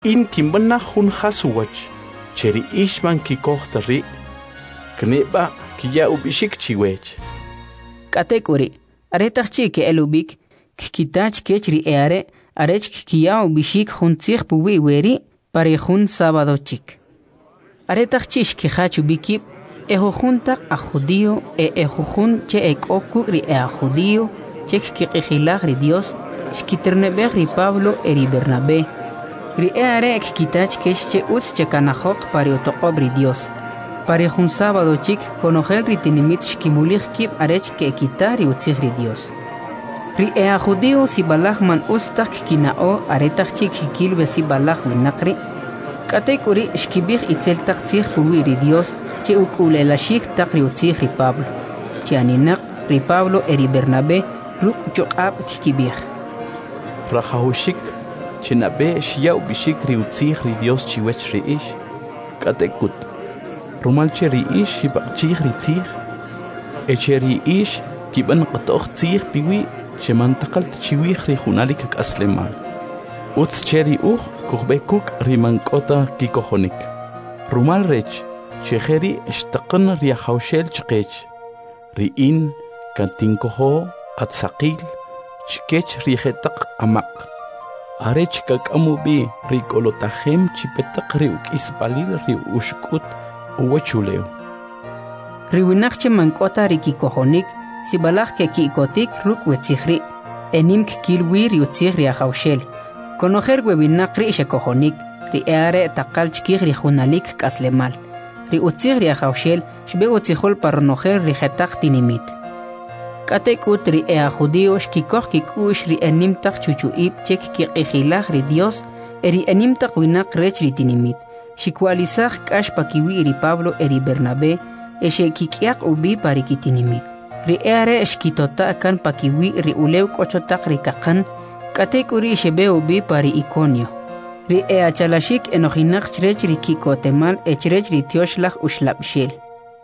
In kimbana hun hasuwach, cheri ishman kikohta ri, kneba kiya ubishik chiwech. Katekuri, aretachchi ke elubik, kikitach kechri eare, arech kiya ubishik hun tsich puwi weri, pari hun sábado chik. Aretachchish kihachu bikip, eho juntak a judío, eho jun che ekokugri a judío, chek kikihilagri Dios, shkiternebegri Pablo eri Bernabé. Ri eare kitach keshche uts chekanahok pari otokobri Dios. Pari jun sábado chik konogel ritinimit shkimulich kip arech ke kitari utzigri Dios. Ri ea judío si balach man ustak kinao aretach chik kilbe si balach winakri. Katekuri shkibich itzeltak tzig puwiri Dios che ukulelashik tak ri utzigri Pablo. Che aninak ri Pablo eri Bernabé ruk chokab kikibich. Rajahushik chinabe shiyau bishik ri utzigri Dios chiwech ri ish. Katekut. Rumal che ri ish shibachig ri tzig. Eche ri ish kiban qatoch tzig piwi shemantakal tchiwich ri junalik aslemal. Utz cheri kuhbekuk rimankota kikohonik. Rumal rech cheheri shtaqan ri haushel chqech. Ri in kantinkoho atsaqil chkech ri hetaq amaq. Arech kakamubi ri kolotahem chipetaq ri ukisbalil ri ushkut uwachuleo. Ri winaqche mankota ri kikohonik sibalach ke kikotik ruk wetzihri. Enim kilwi ri utzih ri haushel. Conocer webinakri shekohonik, ri eare takal chkig ri junalik kaslemal. Ri utzig ri ajaushel, shbe utzihol parnocher ri jetak tinimit. Katekut ri ea judío shkikoh kikush ri enimtak chuchuib chek kiqihilah ri Dios, eri enimtak winak rech ri tinimit. Shikualizach kash pakiwi ri Pablo eri Bernabé, eshe kikiak ubi pari kitinimit. Ri eare shkitota kan pakiwi ri ulew kochotak ri kakan, Katekuri shebeu bi pari Iconio. Ri ea chalashik enojinak chrech ri kikotemal echrech ri tioshlach ushlapshil.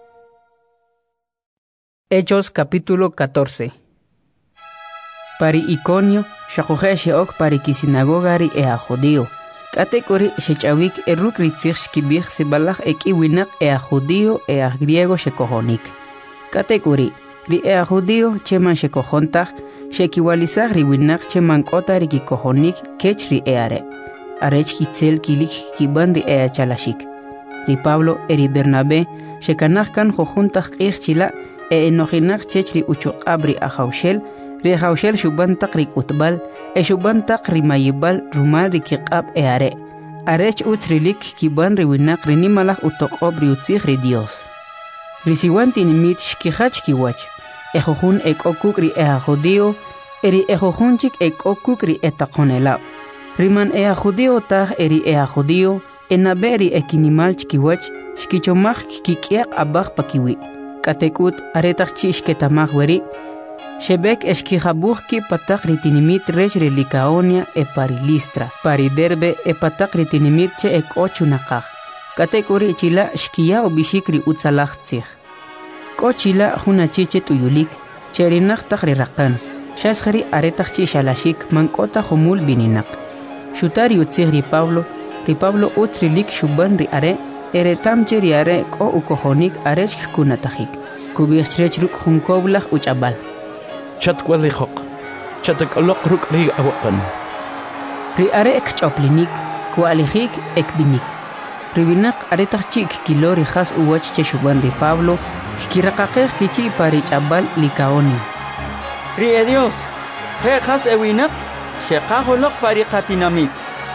Hechos capítulo 14. Pari Iconio, shakuhe sheok pari kisinagoga ri ea judío. Katekuri shechawik eruk ri tzich shkibich sibalach eki winak ea judío ea griego shekohonik. Katekuri, ri ea judío cheman shekohontach, Shekiwalizach ri winak che mankota ri kikohonik kech ri eare. Arech kitzel kilik kiban ri ea chalashik. Ri Pablo eri Bernabé shekanach kan jojuntach chila enojinak chech ri uchuqab ri ajaushel. Ri ajaushel shubantak ri utbal shubantak ri mayibal rumal ri kiqab eare. Arech utzrilik kiban ri winak ri nimalach utoqob ri utzig ri Dios. Ri siwantinimit shkihach kiwach. Ejojun ekokuk ri ea judío, eri ejojunchik ekokuk ri etakonelab. Riman ea judío taj eri ea judío, enabe ri ekinimal chkiwach, shkichomach kikiak abach pakiwi. Katekut aretachchi shketamach weri, shebek eshkijabuch ki patak ri tinimit rech ri Licaonia e pari Listra, pari Derbe e patak ri tinimit che ekochunakaj. Katekuri chila shkiya ubishik ri utzalach tzich. Kochila hunachiche tuyulik, cherinak takri rakan. Shashri aretachchi shalashik mankota humul bininak. Shutari utzigri Pablo utrilik shuban ri are, eretamche ri are ko ukohonik arech kunatahik. Kubichrech ruk hunkoblach uchabal. Chatkwali hok, chatakalok ruk ri awakan. Ri are ek choplinik, kualihik ek binik. Ribinak aretachchik kilori has uwach che shuban ri Pablo, Shkirakakeh kichi pari chabal Licaonia. Rie Dios, has ewinak, shekajolok pari katinamit.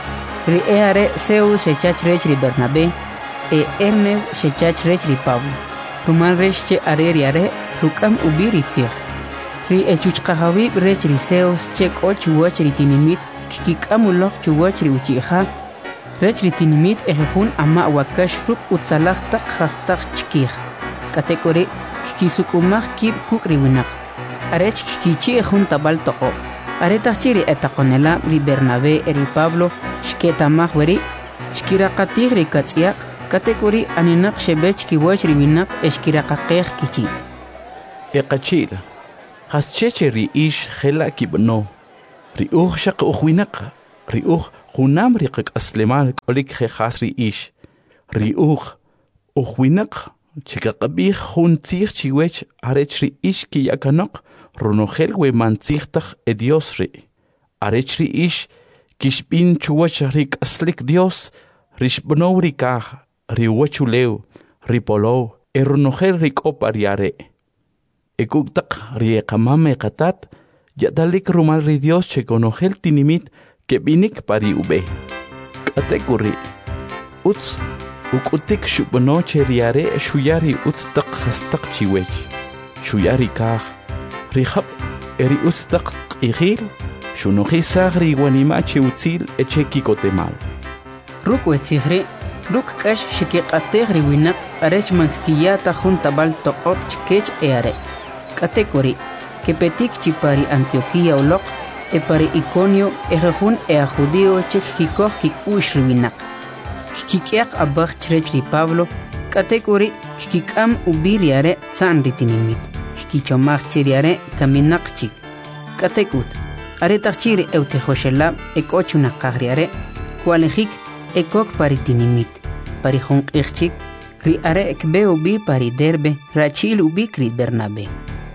Rieare Zeus shechach rech ri Bernabé, Hermes shechach rech ri Pablo. Rumal rech che areriare, rukam ubiri tzir. Ri echuchkahawi rech ri Zeus che koch uwach ri tinimit, kikikamulok chuwach ri uchiha. Rech ri tinimit ejejun ama wakash ruk utzalach tak hastak chkih. Katekuri kisukumach kib kukri winak. Arech kichi juntabal toko. Aretachiri etakonela ri Bernabé eri Pablo shketamach weri. Shkirakatih ri katziak. Katekuri aninak shebech kiwach ri winak eshkirakakeh kichi. riuj junam riqak aslemal kolik khas riish riuj ukhwinaq chikaqabih jun tzij chiwech arech riish ki yakanaq runojel we mantzijtaj e Dios ri arech riish kishbin chuwach rik aslik Dios rishbnow rikaj riwachulew ripolow runojel rikopariare ekuktaq rieqamame qatat yadalik rumal ri Dios chekonojel tinimit que binik pari ube katekuri uts ukutik shubnoche riare shuyari uts taq khastaq chiwech shuyari kaj rihab eri uts taq qihil shunoji sagri wanimache utzil echeki kotemal ruk wetzihri ruk kash shikiqategri winaq arech mankiyata juntabal toqop chkech eare katekuri que petik chipari Antioquía uloq e pari Iconio ejejun a judío chek kikoj kikush riwinak kikiaq abaj chrech ri Pablo katekuri kikam ubiriare san ritinimit kikichomaj chiriare kaminaq chik katekut aretaq chiri eutejoshelab ekochuna qagriare kualejik ekok pari tinimit pari jonqij chik ri are ekbe ubi pari Derbe rachil ubi kri Bernabé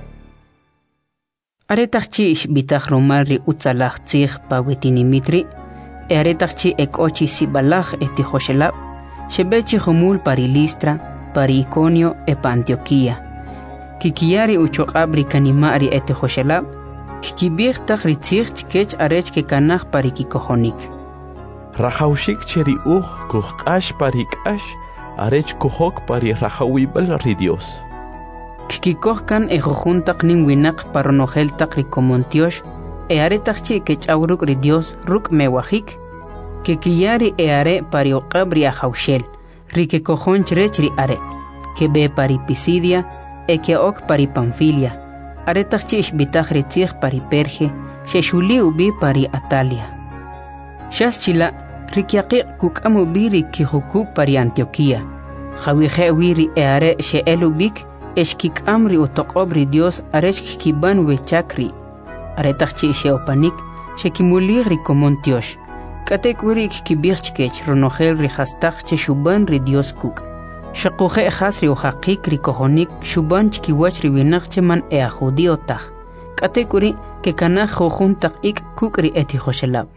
aretaqchi bitaj romal ri utzalaj tzij pawetinimitri aretaqchi ekochi sibalaj etijoshelab shebechi jomul pari Listra pari Iconio pa Antioquía kikiyari uchoqabri kanimari etijoshelab kikibij taj ri tzij chkech arech ke kanaj pari kikojonik rajawshik cheri kuqash pari k'ash arech kohok pari rajawibal ri Dios kikikohkan ejojuntaq nin winaq paronojeltaq rikomontiosh aretaqchi kech'awruk ri Dios ruk mewajik kikiyari are pari oqabri ajawshel rikekojonch rech ri are kebe pari Pisidia keok pari Panfilia aretaqchi ishbitaj ri tzij pari Perge sheshuli ubi pari Atalia shaschila rikiaqiq kuk'am ubi rikijuku pari Antioquía jawije wiri are sheelubik eshkik amri utoqobri Dios arech kiban wechakri aretaqchi sheopanik shekimulig rikomontiosh katekuri kibirchkech ronojel rihastaq che shuban ri Dios kuk shaquje khasri uhaqiq rikohonik shuban chkiwach riwinaq cheman judíotaq katekuri que kanaj jojuntaq ik kukri etijoshelab.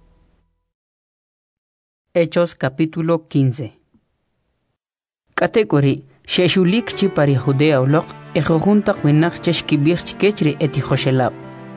Hechos capítulo 15. Katekuri sheshulik chi pari Judea uloq ejojuntaq winaq cheshkibij chkechri etijoshelab.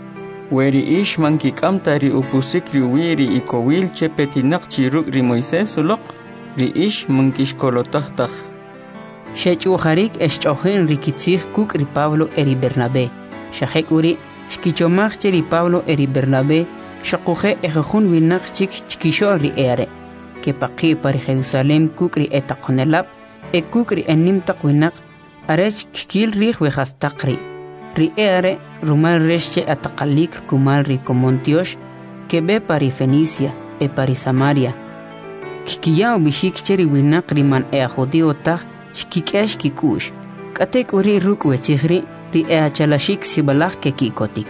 Weri ish mankik'amta ri upusik ri wiri ikowil chepetinaq chiruk ri Moisés uloq ri ish mankishkolotaqtaq. Shech'ujarik eshch'ojin rikitzij kuk ri Pablo eri Bernabé. Shajekuri shkichomaj che ri Pablo eri Bernabé shaquje ejojun winaq chik chkishol ri eare. Que paqi pari Jerusalem kuk ri etaqonelab kuk ri enimtaq winaq arech kikil rij wejastaqri. Ri eare rumal resche ataqalik kumal ri Komontiosh que be pari Fenicia pari Samaria. Kikiyaw bishik cheri winaq riman judío taq shkikesh kikush. Katek uri ruk wetzihri ri chalashik sibalaj ke kikotik.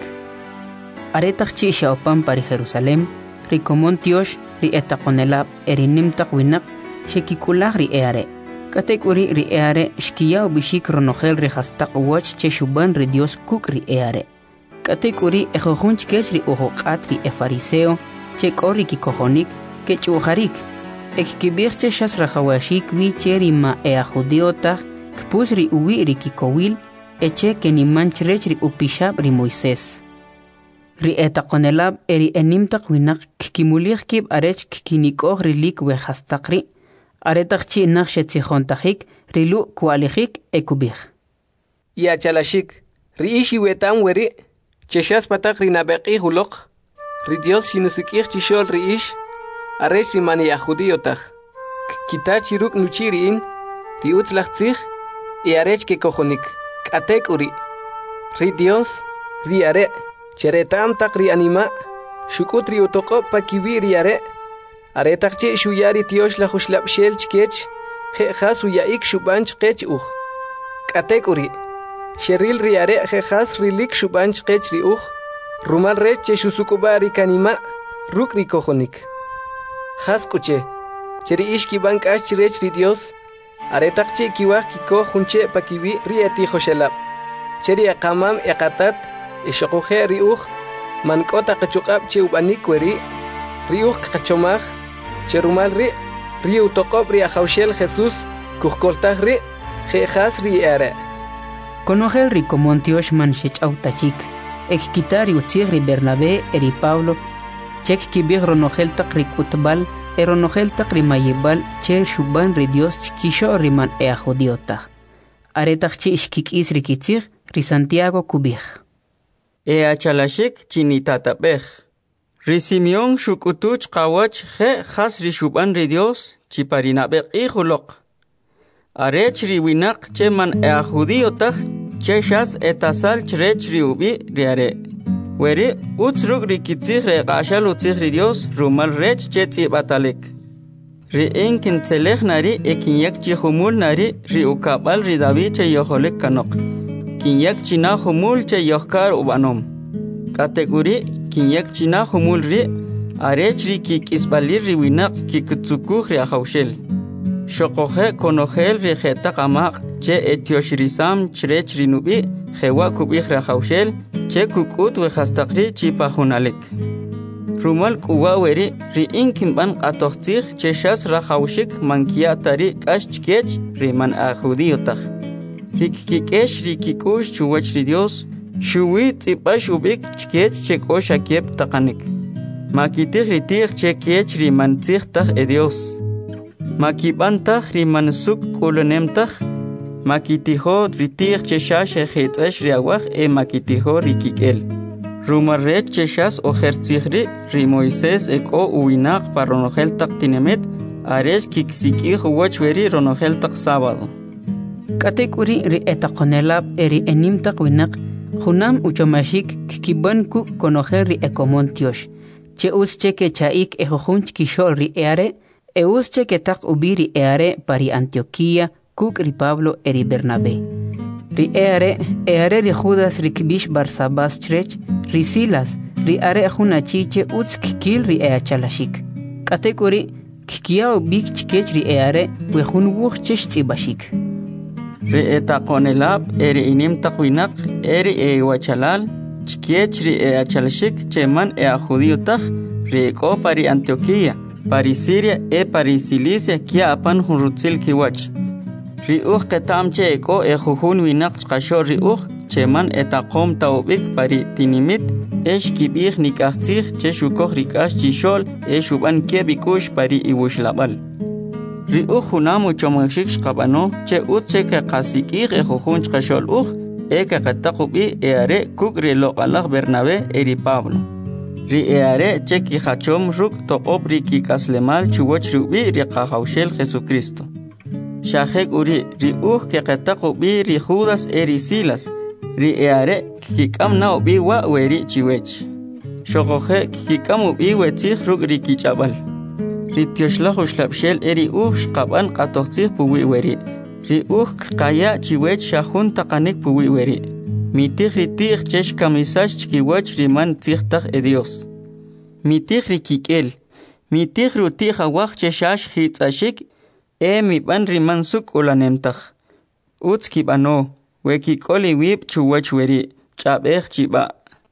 Aretaq chi shaopan pari Jerusalem ri Komontiosh ri etaqonelab erinimtaq winaq shekikulaj ri eare. Katek uri ri eare shkiyaw bishik ronojel ri hastaq wach che shuban ri Dios kuk ri eare. Katek uri ejojun chkech ri ujoqat ri fariseo che kori kikojonik ke chujarik. Ekibir che shas rajawashik wi cheri ma judío taq kpus ri uwi ri kikowil eche que ni manchrech ri upishab ri Moisés. Ri etaqonelab eri enimtaq winaq kikimulig kib arech kikinikoj ri lik wejastaqri aretaq chi naqshetzijontajik ri lu kualijik ekubij. Ya chalashik ri ishi wetam weri cheshas pataq ri nabeqi huloq ri Dios sinusikij chishol ri ish arech ri mani judío taq kitachi ruk nuchiri in ri utzlaj tzij arech ke kojonik katek uri ri Dios ri are cheretam taq ri anima shukut ri utoqo pa kiwi ri are taqchi shuyari tiosh la khuslab shel chkech khas uyaik shubanch qech uj katek uri sheril ri are khas rilik shubanch qech ri uj rumal rech che shusukubari kanima ruk ri kojonik. Has kuche, cheri ish ki bank ash chirech ri Dios, aretak chi kiwak kiko junche pakiwi ri eti joshelab. Cheri akamam ekatat, ishokuje ri uj, mankota kachukab chi ubanik weri, ri uj kachomaj, cherumal ri utokop ri ajaushel Jesús, kujkoltaj ri, jejas ri are. Conogel ri komontiosh man shech autachik, ek kitari utzig ri Bernabé eri Pablo, chek kibig ronogel tak ri kutbal, eronogel tak ri mayibal, che shuban ri Dios chkisho ri man jodiota. Aretak chi ishkikis ri kitzig ri Santiago kubig. Achalashik chinitatapej. Ri Simeón shukutuch kawach je has ri shuban ri Dios chiparinabek ijulok. Arech ri winak che man judiotaj che shas etasal chrech ri ubi riare. Weri utzruk ri kitzig re qashal utzig ri Dios rumal rech che tzibatalek. Ri enkin tselej nari ekinyak chi humul nari ri ukabal ri David che yoholek kanok. Kinyak china humul che yohkar ubanom. Kategori kinyak china humul ri arech ri kikisbalir ri winak kikutsukuj ri ajaushel. Shokoje konogel ri jeta qamaq che etioshrisam chrech ri nubi jewa kubij ri ajaushel che kukut we hastaqri chipajunalek. Rumal kuwa weri ri inkin ban qatoqtzig che shas rajaushik mankia tari kashchkech ri man judiotaj. Rikikesh rikikush chuwach ri Dios shuwi tsipash ubik chkech che kosha kiep taqanik. Makitig ritig che kech ri mantzig taj e Dios. Makibantaj ri mansuk kulunemtaj. Makitijo ritig che shash e jetzash ri awaj e makitijo rikikel. Rumarrech che shas ojertzigri ri Moisés e ko uwinak pa ronogel tak tinemet aresh kiksikij uwach weri ronogel tak sábado. Katekuri ri etaqonelab eri enimtaq winak junam uchomashik kikiban ku konojer ri ekomontiosh che usche ke chaik ejojunch kishol ri eare e usche ke taq ubiri eare pari Antioquía kuk ri Pablo eri Bernabé ri eare ri Judas ri kibish Barsabas chrech ri Silas ri are junachiche utz kikil ri eachalashik katekuri kikiao bik chkech ri eare we jun wuchch tsibashik Ri etaqonelab eri inim taqwinak eri wachalal chkiech ri achalshik cheman judiotaj ri ko pari Antioquía pari Siria pari Cilicia kia apan hunrutzil kiwach ri uj ketam che ko jujun winak chqasho ri uj cheman etaqom taubik pari tinimit kibij nikajtzig che shukoj rikash chishol shuban kebikush pari iwushlabal ri uj junam uchomashik shqabano che utche ke qasikij jujun chqashol uj ke qataqubi are kuk ri loqalaj Bernabé eri Pablo ri are che ki hachom ruk toqob ri kikaslemal chuwach rubi ri qajaushel Jesucristo shajek uri ri uj ke qataqubi ri Judas eri Silas ri are kikam na ubi wa weri chiwech shoqoje kikam ubi wetzig ruk ri kichabal ri tioshla xlabshel eri uj shqaban qatoqtzig puwi weri ri uj qaya chiwech shajun taqanik puwi weri mitig ri tig chesh kamisash chkiwach ri man tzigtaj e Dios mitig ri kikel mitig ri tig awaj cheshash hitzashik mi ban ri mansuk ulanemtaj utz kibano we kikoli wib chuwach weri chabej chiba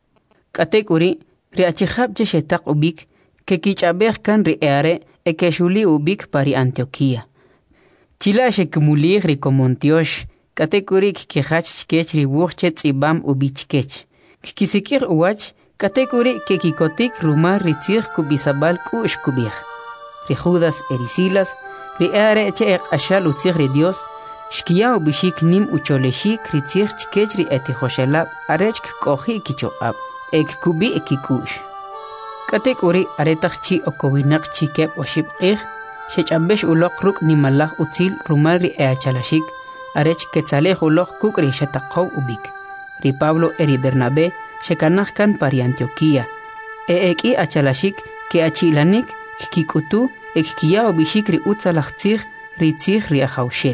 katekuri ri achijab cheshetaq ubik que kichabej kan ri eare que shuli ubik pari Antioquía chila shekmulig ri komontiosh katekurik que hach chkech ri wuchche tsibam ubichkech kisikir uwach katekuri que kikotik rumar ri tzig kubisabal kush kubig ri Judas eri Silas ri eare che ashal utzig ri Dios shkia ubishik nim ucholeshik ri tzig chkech ri etihoshelab arech kohi kichoab kubi kikush katekuri aretaqchi okowinak chikep oshib qih shechabesh uloq ruk nimalaj utzil rumal ri eachalashik arech ketzalej uloq kukri shetaqaw ubik ri Pablo eri Bernabé shekanaj kan pari Antioquía eki achalashik ke achilanik kikutu ekkiya obishik ri utzalaj tzig ri tzig ri ajaushel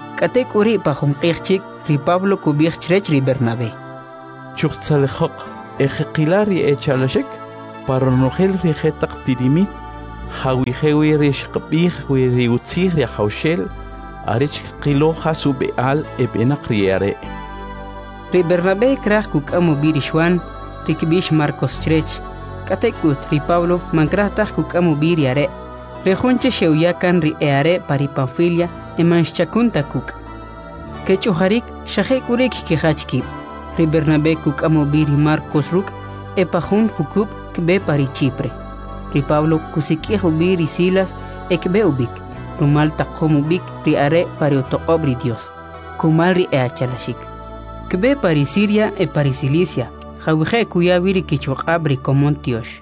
katekuri pajun qihchik ri Pablo kubij chrech ri Bernabé chuqtzalejok ejeqilari echalashek para nogel rijetak tirimit hawijewi rishqbih wi utzih ri hawshel arich qilo hasu beal ebenak riare Ri Bernabé kraj kuk'amu birishwan rikbish Marcos Chrech katekut ri Pablo mankrajtaj kuk'amu biriare ri junche sheuyakan ri eare pari Panfilia emanshchakunta kuk kechuharik shajekurik kehachki ri Bernabé kuk'amu biri Marcos ruk epajun kukub kbe pari Chipre ri Pablo kusikiehu biri Silas ekbe ubik rumal taqomu bik ri are pari otoqobri Dios kumal ri eachalashik kbe pari Siria e pari Cilicia jawije kuyabiri kichuqabri Comontiosh.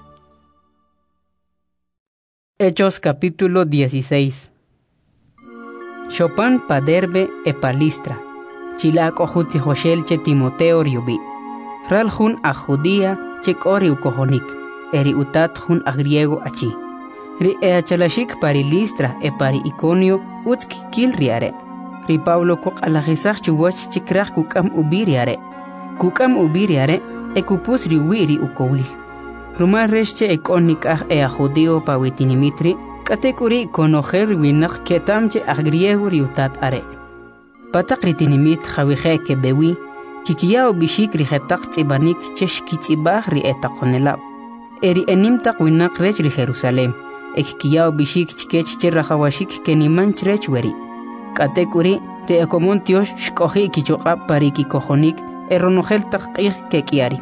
Hechos capítulo 16. Chopin pa Derbe e pa Listra chilak ojuti Joshel che Timoteo riubi ral jun a judía che kori ukohonik eri utat jun a griego achi ri eachalashik pari Listra e pari Iconio utski kil riare ri Pablo kuk alajisach chuwach chikraj kukam ubiriare e kupus riwiri ukowil rumal resche e konik e a judío pa witinimitri katekuri konojer winak ketamche a griego riutat are patak ritinimit jawije ke bewi kikiyao bishik rijetak tsibanik chesh kitzibah ri etakonelab eri enimtak winak rech ri Jerusalem kikiyao bishik chikech che rajawashik keniman chrech weri katekuri ri Comontiosh shkoji kichuqab pari kikojonik eronogel taqqih ke kiarik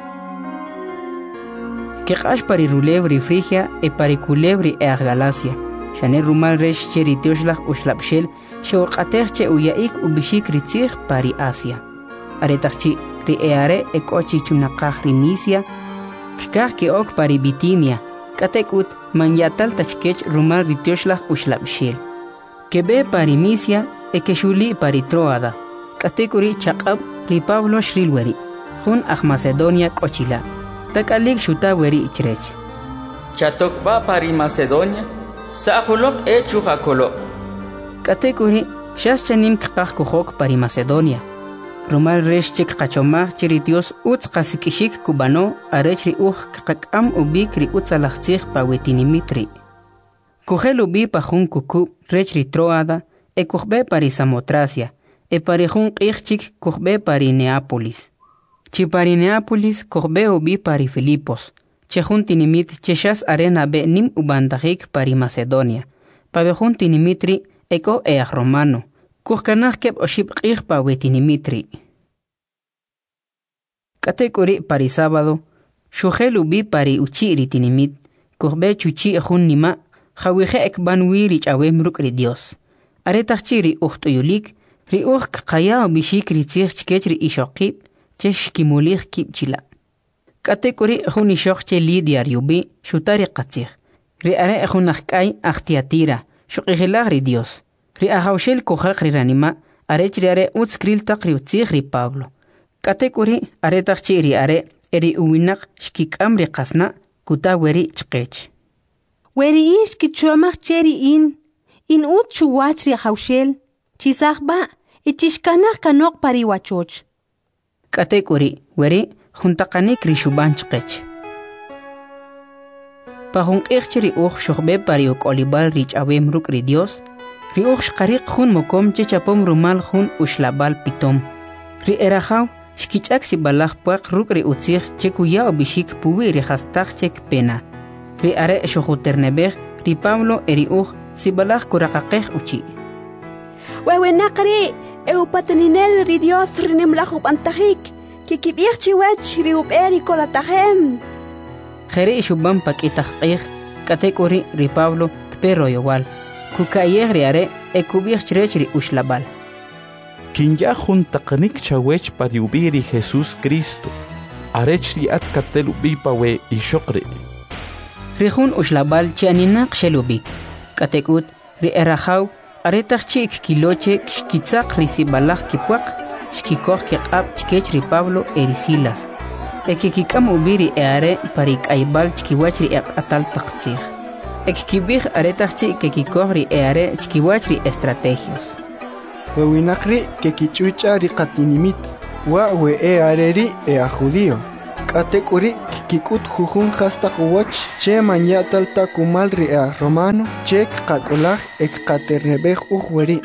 que qash pari rulebri Frigia e pari culebri e Galacia shane rumal resh cheritioshlah ushlabshel shawqatech che uyaik ubishik ritzig pari Asia aretachchi ri eare e kochi chunaqaj ri Misia kikaj ke ok pari Bitinia katekut manyatal tachkech rumal ritioshlah ushlabshel kebe pari Misia e keshuli pari Troada katekuri chaqab ri Pablo shrilweri jun aj Macedonia kochila takalik shuta weri ichrech Chatokba pari Macedonia sajulok e chujakolo katekuri shas chanim kqaj kujok pari Macedonia rumal resh chik qachomaj chiritios utz qasikishik kubano arech ri uj qaqam ubik ri utzalajtzij pa wetinimitri kujel ubi pa jun kuku rech ri Troada e kujbe pari Samotracia e pari jun qijchik kujbe pari Neápolis chi pari Neápolis kujbe ubi pari Filipos che jun tinimit cheshas arena be nim ubandajik pari Macedonia pa be jun tinimitri eko e romano kujkanaj keb oshib qij pa wetinimitri katekuri pari sábado shujel ubi pari uchiri tinimit kujbe chuchi jun nima jawije ekban wiri chawem rukri Dios aretachiri uhtuyulik ri uj qaya bishik ritzig chkech ri ishoqib chesh kimulig kibchila katekuri jun ishoq che Lidia riubi shutari qatzig ri are jun ajkay Tiatira shuqijilag ri Dios ri ahawshel kujaq ri ranima arech ri are utskril taq ri utzig ri Pablo katekuri aretachchi ri are eri uwinak shkikam ri qasna kutaweri chqech weri ish kichomach cheri in ut chuwach ri ahawshel chisaqba ichishkanaj kanok pari wachoch katekuri weri juntaqanik ri shuban chqech pa junq'ij ri uj shuqbe pari ukolibal ri ch'awem ruk' ri Dios ri uj shqariq jun mokom che chapom rumal jun ushlabal pitom ri erajaw shkich'ak sibalaj puaq ruk' ri utzij che kuya bishik puwi ri jastaj chek pena ri are shujuternebej ri Pablo eri uj sibalaj kuraqaqej uchi wewenaqri eupateninel ri Dios rinimlaj upantajik kikib'ij chiwech ri ub'eri kolatajem jeri shuban pak'itaj q'ij katekuri ri Pablo kpe royowal kukayej ri are ekub'ij chrech ri ushlabal kinya juntaqanik chawech pari ubi ri Jesús Cristo arech ri at katel ubi pa we ishoqri ri jun ushlabal che aninaq shelubik katekut ri erajaw aretaj chik kiloche shkitzaq ri sibalaj kipuaq shkikoj kiq'ab chkech ri Pablo eri Silas ekikikam ubi ri eare pari k'aybal chkiwach ri eq'atal taqtzij ekkibij aretaj chik kekikoj ri eare chkiwach ri estrategios wewinaqri kekich'uch'a ri qatinimit wa we eare ri a judío Katekuri kikut jujun hasta kuwach che manyatal ta kumal ria romano che kakulaj ek katerebej uhweri.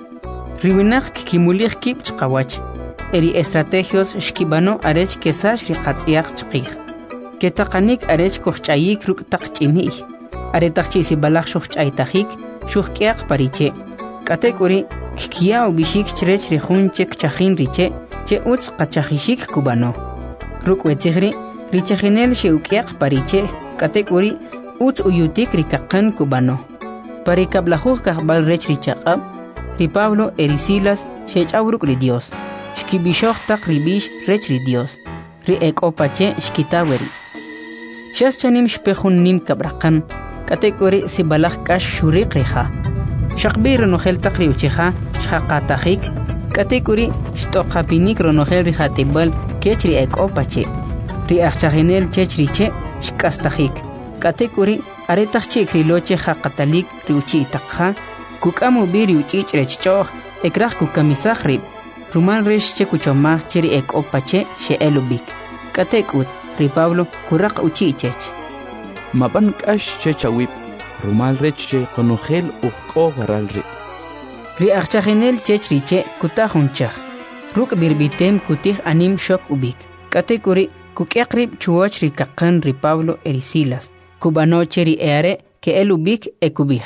Riwinak kikimulich kip chqawach. Eri estrategios shkibano arech kesash ri qatsiaq chqig. Ketaqanik arech kohchayik ruk taqchimi. Aretaqchi si balaq shuchaytajik shuqqiaq pariche. Katekuri kikia ubishik chrech ri hunchek chajin riche che utz qachajishik kubano. Ruk wetzigri richajinel sheuqiaq pariche katekuri utz uyutik rikaqan kubano. Parikablajuq kahbal rech richaqab ri Pablo erisilas shechawruk ri Dios. Shkibishok tak ribish rech ri Dios. Ri ekopache shkitaweri. Shas chanim shpejun nim kabraqan katekuri si balaq kash shuriq riha. Shaqbi ronojel tak ri uchiha shaqatajik katekuri shtoqapinik ronojel rihatibal kech ri ekopache. Ri achajinel chech riche shkastajik. Katekuri aretachik ri loche haqatalik ri uchi itakha kukamu biri uchich rechchoh ekraj kukamisaj rib. Rumal resh che kuchomaj che ri ekopache she elubik. Katekut ri Pablo kuraq uchi chech. Maban kash che chawip. Rumal rech che konojel uqo waral ri. Ri achajinel chech riche kutajunchaj. Ruk birbitem kutij anim shok ubik. Katekuri kukiakrib chuoch ri kaqan ri Pablo erisilas. Kubanoche ri eare ke elubik ekubij.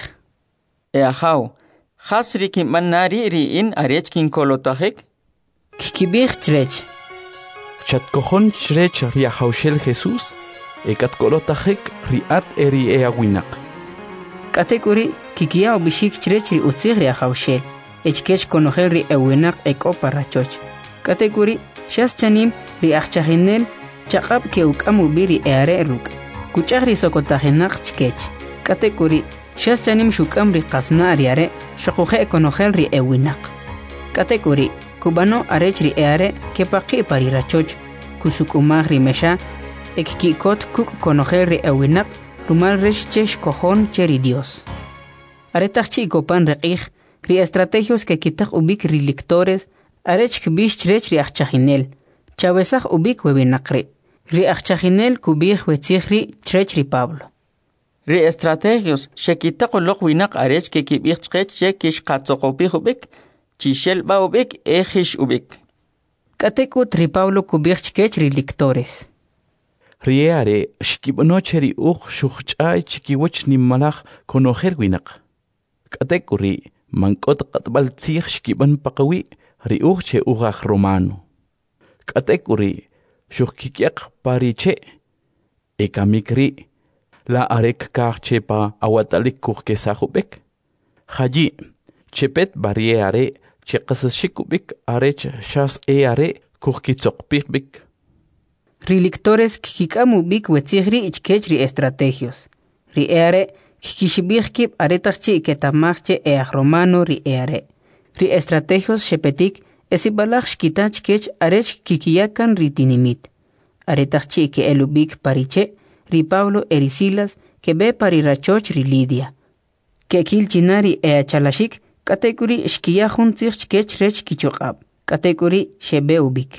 Eahaw, hasri kim manari ri in arech kin kolotajik? Kikibij chrech. Chatkojon chrech ri ahaushel Jesús ekatkolotajik riat eri eawinak. Katekuri kikia ubishik chrech ri utzig ri ahaushel. Echkech konojel ri ewinak ekoparrachoch. Katekuri shas chanim ri achajinel chaqab ke ukamu biri eare ruk. Kuchaj ri sokotajenak chkech. Katekuri shas chanim shukam ri qasna ariare shaquje konojel ri ewinak. Katekuri kubano arech ri eare ke paqi parirachoch kusukumaj ri mesha ekkikot kuk konojel ri ewinak rumal resh chesh kojon cheri Dios. Aretachchi kopan reqij ri estrategios que kitaj ubik ri lectores arech kbish chrech ri achajinel chawesaj ubik webinaqri ri achajinel kubij wetzij ri chrech ri Pablo. Ri estrategios shekitaqoloq winak arech ke kibij chqech che kish qatsoqopij ubik chishel ba ubik ejish ubik. Katekut ri Pablo kubij chkech ri lectores. Riare shkibanoche ri uq shuch'ay chikiwach nimmalaj konojel winak. Katekuri mankot qatbal tzij shkiban paqawi ri uq che uqaj romano. Katekuri shukkikiaq pariche ekamikri la arek kaqche pa awatalik kuqkesajubek. Haji chepet barriere che qasashikubik arech shas are kuqkitsoqpikbik. Ri lectores kikamu bik wetzigri ichkech ri estrategios. Ri eare kikishibijkib aretachchi ketamachche eaj romano ri eare. Ri estrategios shepetik esibalaj shkitach kech arech kikiyakan ri tinimit. Aretachchi ke elubik pariche ri Pablo erisilas ke be parirachoch ri Lidia. Ke kilchinari eachalashik katekuri shkiyajun tzij kech rech kichoqab. Katekuri shebe ubik.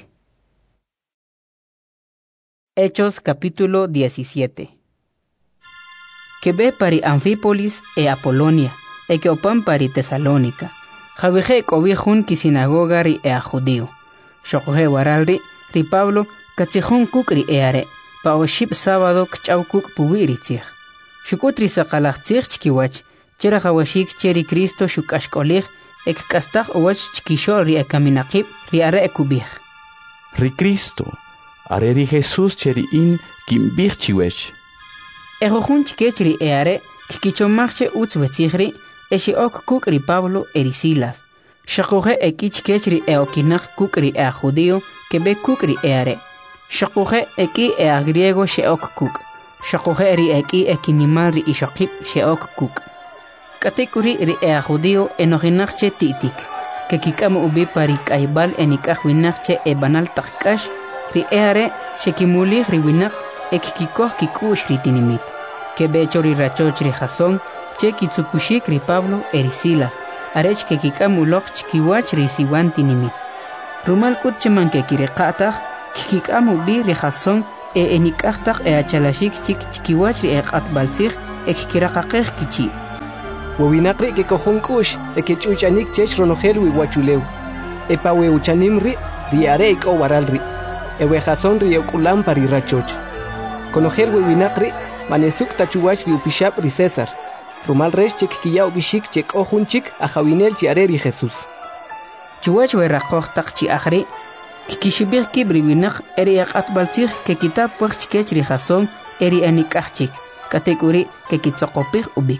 Hechos capítulo 17. Que ve pari Anfípolis e Apolonia, e que opan pari Tesalónica. Javije cobijun ki sinagoga ri e a judío. Shokoje waralri ri Pablo katzijun kuk ri eare, pa oship sábado kchaw kuk puwiri tzij. Shukutri sakalaj tzij chkiwach, chera jawashik cheri Cristo shukashkolij, ek kastaj owach chkishol ri e kaminaqib ri are e kubij. Ri Cristo. Areri Jesús cheri in kimbij chiwech. Ejojun chkech ri eare kikichomachche utz wetzigri eshi ok kuk ri Pablo erisilas. Shakuje eki chkech ri eokinaj kuk ri ea judío que be kuk ri eare. Shakuje eki ea griego she ok kuk. Shakuje ri eki ekinimal ri ishokip she ok kuk. Katekuri ri ea judío enojinachche titik. Que kikam ubi pari kaibal enikajwinachche e banal takkash ri eare shekimulij ri winak ekikikoh kikush ri tinimit. Que becho ri rachoch ri Jasón che kitsukushik ri Pablo erisilas. Arech que kikamulok chkiwach ri siwan tinimit. Rumal kut cheman que kireqataj kikikamu bi ri Jasón enik'aqtaq achalashik chik chikiwach ri q'atbaltzij kiraqaqej kichi. Wawinaqri que cojón kush, que chuchanik chech ronojel wiwachuleu. Epa weuchanim ri are o waral ri. Ewejazón ri okulam pari rachoch. Conojel wewinaqri, manesuk tachuwach ri upishap ri César. Rumal resh chek kiyao bishik chek ojun chik a jawinel chi are ri Jesús. Chuwach weraqoqtaq chi akhri, kikishibir kibri winaq eri aqatbaltzij que kitab puch chikech ri jazón eri anikachik. Katekuri que kitsoqopij ubik.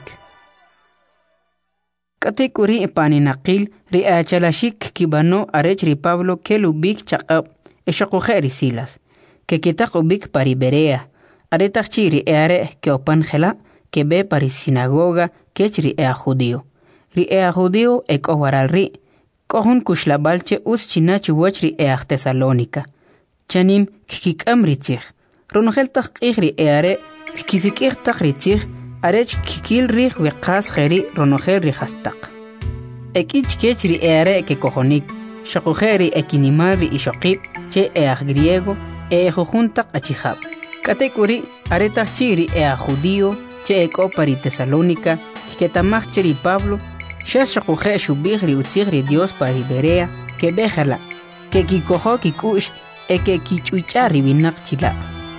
Katekuri paninaqil ri achalashik kibano arech ri Pablo que lubik chaqab eshoqoje ri Silas que kitaq ubik pari Berea aretaq chi ri are que opan jela que be pari sinagoga que ri judío ri judío waral ri kohun kushlabalche us chinachi wach ri Tesalónica chanim kikam ritzig ronogel taq ri are kisikir taq ritzig arech kikil ri wiqas kheri ronogel ri hastaq ekich kech ri are que kojonik shaqojeri ekinimal ri ishoqib che griego jujuntaq achihab katekuri aretaq chi ri judío che pari Tesalónica que tamach ri Pablo shaqoje shubig ri utzig ri Dios pari Berea que bejala que kikojo kikush que kichucha ri binaq chila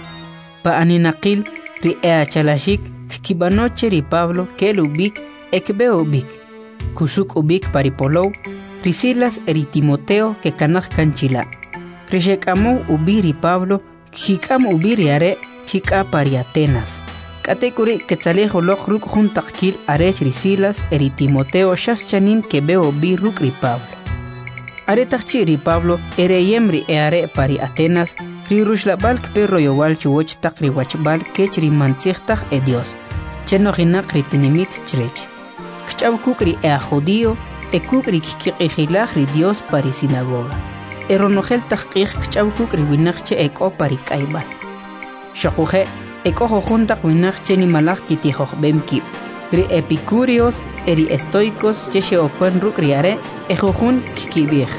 pa aninaqil ri achalashik kibanoche ri Pablo que lubik ekbe ubik kusuk ubik paripolow ri Silas eri Timoteo que kanaj kanchila rishekamo ubi ri Pablo hikam ubi ri are chika pari Atenas katekuri ketzalejo lok ruk juntaqkil arech ri Silas eri Timoteo shaschanim que beo ubi ruk ri Pablo aretaqchi ri Pablo ereyem ri are pari Atenas ri rushlabalk perro yowal chuwoch taq ri wachbal kech ri mantzijtaq Dios cheno hinaq ri tinimit chrech kchaw kukri judío kukri kikiqijilaj ri Dios pari sinagoga eronogel taqij kchaw kukri winaq che pari kaibal shaquje jojunta winaq che ni malaj kitijoj bemki ri epicúreos eri estoicos che open ruk ri are jojun kikibij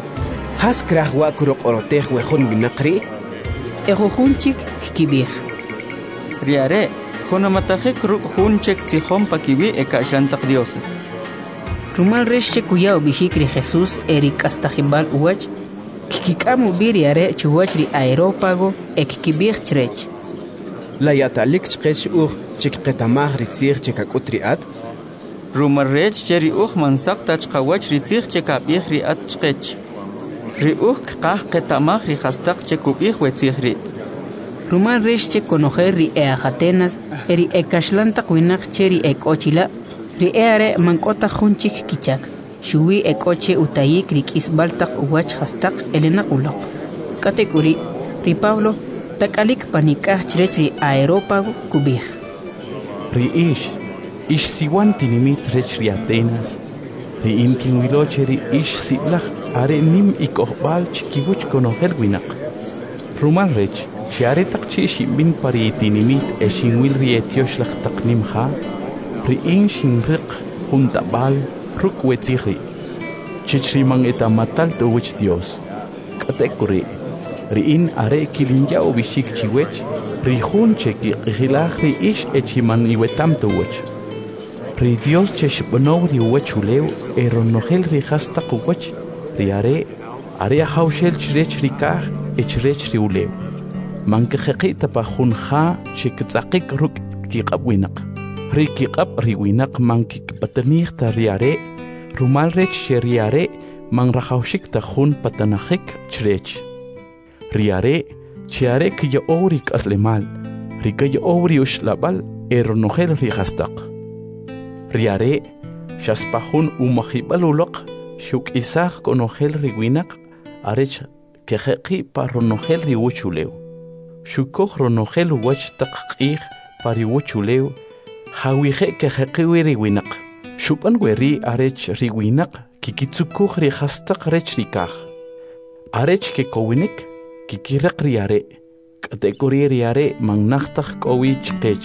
has kraj wa kuro qorotej wejun winaqri jojun chik kikibij ri are jonamatajek ruk jun chek tijom pakibi ekashantaq dioses rumal reshe kuyao bishik ri Jesús eri kastajibal uwach kikikamu biri are chuwach ri Aerópago kikibij chrech la yatalik chqech chik qetamaj ri tzig chekakut ri at rumarrech cheri mansaq tachqawach ri tzig chekabij ri at chqech ri qaj qetamaj ri hastaq chekubij wetzig ri rumal reshe konojer ri Atenas eri ekashlantaq winaq cheri ochila ri are mankota junchik kichak shuwi ekoche utayik ri kisbaltaq uwach hastaq elena uloq katekuri ri Pablo takalik panikaj chrech ri Aerópago kubij ri ish siwan tinimit rech ri Atenas ri inkinwiloche ri ish siblaj are nim ikohbal chikibuch konojel winaq rumal rech chiare taq chi shimbin pari tinimit eshinwil ri etiosh laj taq nimha ri shinriq juntabal ruk wetzigri chichriman etamatal tuwich Dios katekuri ri are kilinya ubishik chiwech ri jun cheki qihilaj ri echiman iwetam tuwich ri Dios cheshbno ri wechulew eronogel ri hastaq uwach ri are hawshel chrech ri kaj echrech ri ulew mankeqita pa junja chiktzaqik ruk kiqabwinaq ri kiqab ri winaq mankik patanij ta ri are rumal rech ri are man rajawshik ta jun patanajik chrech ri are chiare kiyo orik aslemal ri kiyo ori ushlabal eronogel ri hastaq ri are shaspajun umajibal uloq shuk isaj konogel ri winaq arech keqi paronogel ri wuchulew shukoj ronogel wach taqqij pari wuchulew hawije keqi ri winaq shupan weri arech ri winaq kikitsukuj ri hastaq rech ri kaj arech ke kowinik kikiraq ri are katekuri ri are mangnaqtaj kowich qech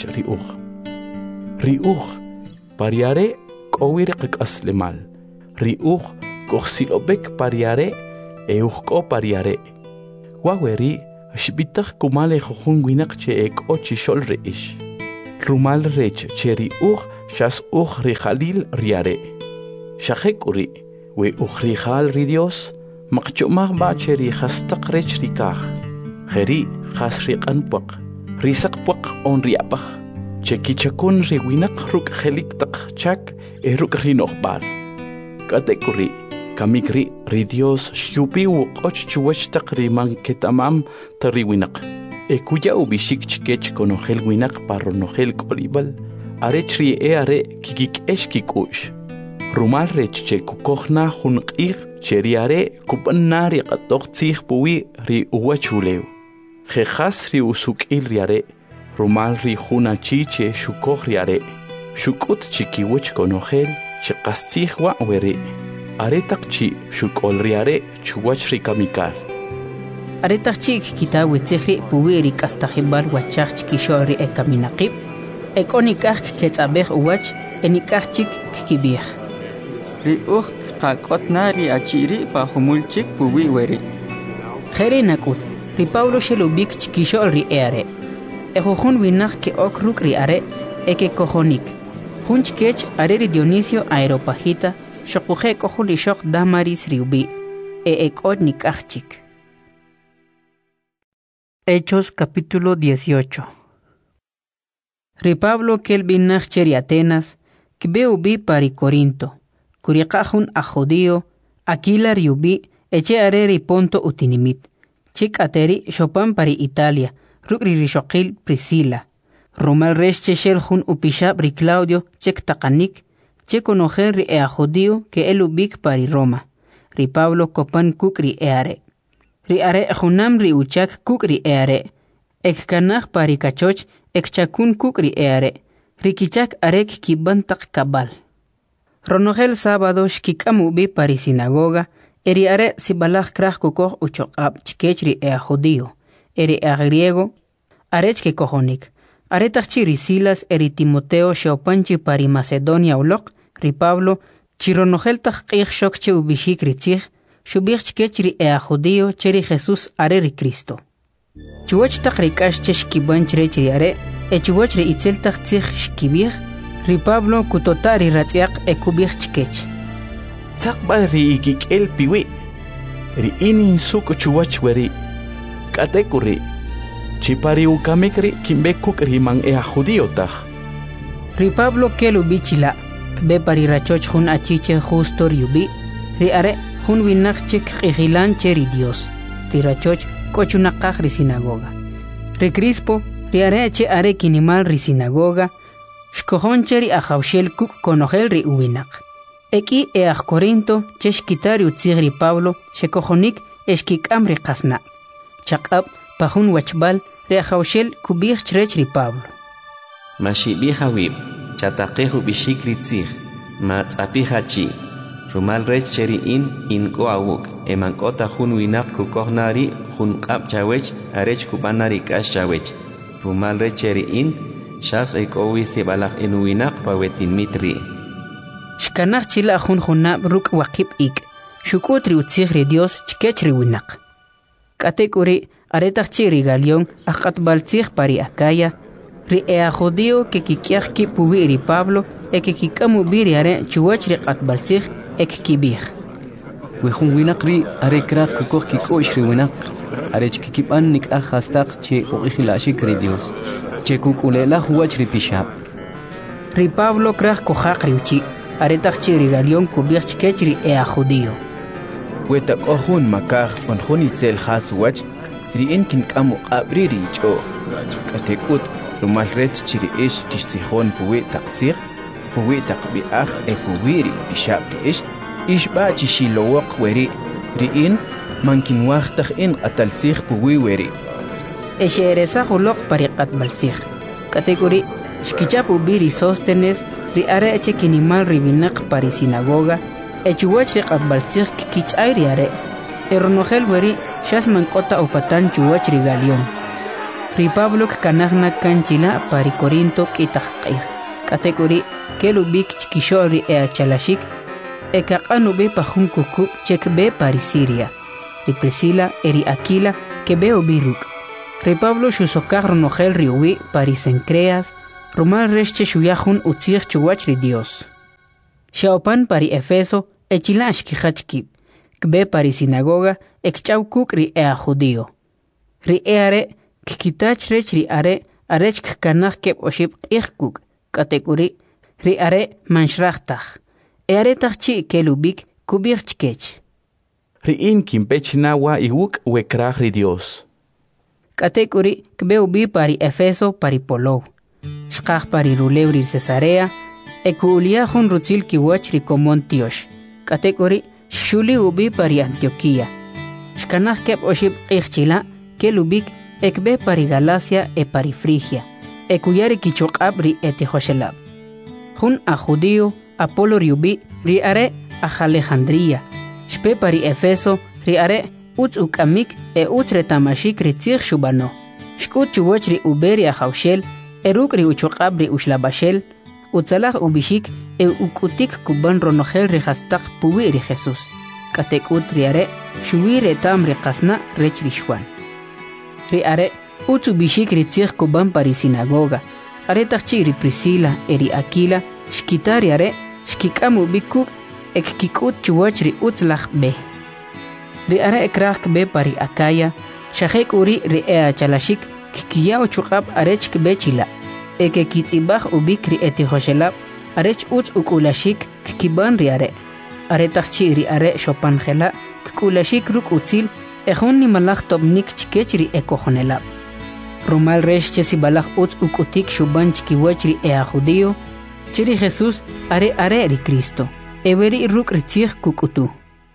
ri pari are kowir qaslemal ri kojsilobek pari are ko pari are waweri Shbitach kumale jujun winak che ek ochi shol reish. Rumal rech cheri shas rijhalil riare. Shahek uri, we rijal ri Dios, makchumah ba cheri hastak rech rikah. Heri has rikanpuk, risakpuk on riapach. Chekichakun riwinak ruk heliktak chak eruk rinohbal. Katekuri, kamikri ri Dios shupi och chuwachtak riman ketamam tariwinak. Ekuya ubishik chikech konohel winak paronohel kolibal. Arechri are kikik eshkikush. Rumal rech che kukohna hunqir cheriare kupanari qatok tsih puwi ri uwachuleu. Jejas ri usukil riare. Rumal ri hunachi che shukoh riare. Shukut chikiwich konohel chikastih wa were. Aretak chi shukol riare chuwach ri kamikal. Aretak chik kitawi tsihri puwi ri kastahibal wachach chikishori ekaminaqib. Ekonikach ketzabeh uwach enikach chik kibih. Ri kakotna ri achiri pa humulchik puwi weri. Jere nakut, ri Pablo shelubik chikishol ri eare. Ejojun winach ke okruk ri are eke kojonik. Junchkech are ri Dionisio Aeropagita shokuje kohuli shok damaris riubi. Ekot nikach chik. Hechos capítulo 18. Ri Pablo kelbinach cheri Atenas, kbeubi pari Corinto, kuriqahun a judío, Aquila riubi, eche areri Ponto utinimit, chik ateri shopan pari Italia, rukri rishokil Priscila, Romal resh cheshelhun upishab ri Claudio, chek takanik, chek onojen ri a judío ke elubik pari Roma, ri Pablo kopan kuk ri eare. Ri are junam ri uchak kuk ri eare, ek kanach pari kachoch, ek chakun kuk ri eare, rikichak arek kibantak kabal. Ronogel sábado shkikamu bi pari sinagoga, eri are sibalach krach kukoh uchokab chikech ri ea judío, eri ea griego, arech ke kohonik. Aretach ri Silas eri Timoteo sheopanchi pari Macedonia ulok, ri Pablo, chironogel tach qich shok che ubishik ritzich, shubich chikech ri ea judío cheri Jesús are ri Cristo. Chuwach tak rikash cheshkibanch rech ri are, echuwach ri itzel tak tzich shkibich, ri Pablo kutotari ratziak ekubich chikech. Tzakba ri ikik el piwi. Ri inin suk chuwach weri. Katekuri. Chipari ukamikri kimbekuk ri man ea judío tach. Ri Pablo kelu bichila, kbe pari rachoch hun achiche justo riubi, ri are hun winach chik ihilan cheri Dios, ri rachoch kochunakach ri sinagoga. Ri Crispo, ri are eche are kinimal ri sinagoga, shkohon cheri ajaushel kuk konogel ri uwinak. Eki each Corinto cheshkitari utzig ri Pablo, shekohonik eshkikam ri kasna. Chakab pahun wachbal ri ajaushel kubich chrech ri Pablo. Mashibiha wib, chatakehu bishik ri tzig, matzapiha chi. Rumal rech cheri in go awuk, emankota hun winak kukohnari, hun kap chawech, arech kubanari kash chawech. Rumal rech cheri shas ekowi sebalak enuwinak pawetin mitri. Shkanach chila hun hunab ruk wakip ik, shukutri utzig ri Dios chikech ri winak. Katekuri aretach chiri Galión akat baltzig pari Acaya, ri ea judío ke kikiach ki puwi ri Pablo, eke kikamu biri are chuwach ri kat baltzig ek kibih. Wehun winak ri are krak kukoh kikosh ri winak, are chkikipan nik ahastak che uikhilashik ri Dios. Chekukulela huwach ri pishab. Ri Pablo krak kohak ri uchi, aretach chiri Galión kubich chikech ri ea judío. Wetak ohun makar on hunitzel has wach, ri inkin kamu abri ri cho. Katekut rumal rech chiri ish kistihon puwi taktsir, puwi takbiach e puwi ri pishab ri ish ba chishilowak weri, ri in mankin wachtach in ataltzich puwi weri. Eshereza hulok pariqat baltzig. Kategori shkichapu biri Sóstenes ri are eche kinimal ribinak pari sinagoga, echuwach riqat baltzig kikich ayri are. Eronogel weri shas mankota upatan chuwach ri Galión. Ri Pablo kanagna kanchila pari Corinto kitaqqir. Kategori kelubik chkishol ri ea chalashik, ekaqanu be pahun kukub chek be pari Siria. Ri Priscila eri Aquila que veo biruk. Ri Pablo shusokaj ronojel riuwi parisencreas, rumal resche shuyajun utzir chuwach ri Dios. Shaopan pari Efeso, echilash kijachkib, kbe pari sinagoga, ekchaukuk ri ea judío. Ri eare, kikitach rech ri are, arech kkanach keb oshib ikkuk, katekuri, ri are manshrachtaj. Eare tachchi kelubik kubir chkech. Ri'in kimpechinawa iwuk wekraj ri Dios. Katekuri kbe ubi pari Efeso pari Polou. Shkaj pari Rulew ri Cesarea, ekuulia jun rutzil kiwach ri Komon Tiosh. Katekuri shuli ubi pari Antioquía. Shkanaj keb oshib ichchila, kelubik ekbe pari Galacia e pari Frigia. Ekuyari kichokab ri Etihoshelab. Jun a judío, Apolo riubi ri are a Alejandría. Shpe pari Efeso ri are utz ukamik e utz retamashik ri tzir shubano. Shkut chuwach ri uberi a Jaushel, eruk ri uchokab ri ushlabashel, utzalaj ubishik e ukutik kuban ronojel ri hastak puwi ri Jesús. Katekut ri are shuwi retam ri qasna rech ri shwan. Ri are utz ubishik ri tzir kuban pari sinagoga. Are tachchi ri Priscila e ri Aquila shkitari are shkikamu bikuk ek kikut chuwach ri utzlach be. Ri are ekrach be pari Akaya, shahek uri ri ea chalashik kikiyao chukab arech be chila. Eke kitzibach ubik ri Etihoshelab, arech utz ukulashik kikiban ri are. Are tachchi ri are shopanjela kukulashik ruk utzil ejun ni malach tobnik chkech ri ekojonelab. Rumal resh chesibalach utz ukutik shuban chkiwach ri ea judío, chiri Jesús are ri Cristo. Everi ruk ritzig kukutu.